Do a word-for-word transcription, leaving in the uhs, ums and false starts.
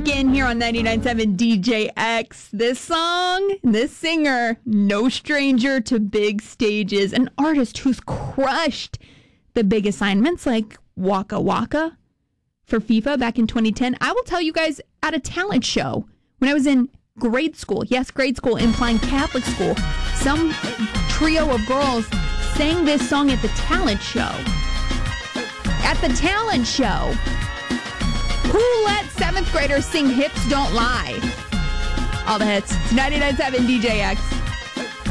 Weekend here on ninety-nine point seven D J X. This song, this singer, no stranger to big stages. An artist who's crushed the big assignments like Waka Waka for FIFA back in twenty ten. I will tell you guys, at a talent show, when I was in grade school, yes, grade school, implying Catholic school, some trio of girls sang this song at the talent show. At the talent show. Who let seventh graders sing Hips Don't Lie? All the hits. It's ninety-nine point seven D J X.